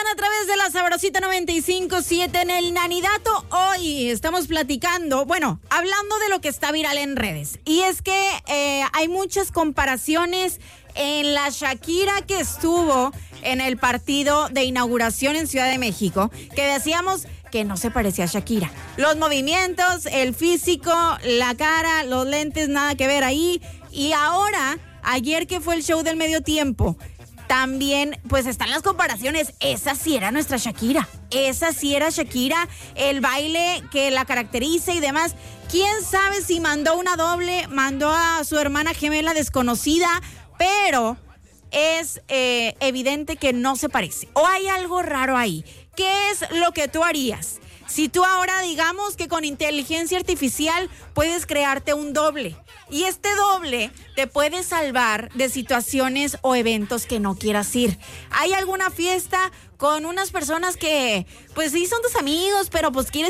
a través de la Sabrosita 95.7 en el Nanidato. Hoy estamos platicando, hablando de lo que está viral en redes. Y es que hay muchas comparaciones en la Shakira que estuvo en el partido de inauguración en Ciudad de México, que decíamos que no se parecía a Shakira. Los movimientos, el físico, la cara, los lentes, nada que ver ahí. Y ahora, ayer que fue el show del medio tiempo, también, pues están las comparaciones. Esa sí era nuestra Shakira. Esa sí era Shakira. El baile que la caracteriza y demás. ¿Quién sabe si mandó una doble, mandó a su hermana gemela desconocida? Pero es evidente que no se parece. O hay algo raro ahí. ¿Qué es lo que tú harías? Si tú ahora, digamos que con inteligencia artificial puedes crearte un doble. Y este doble te puede salvar de situaciones o eventos que no quieras ir. ¿Hay alguna fiesta con unas personas que, pues sí, son tus amigos, pero pues quieres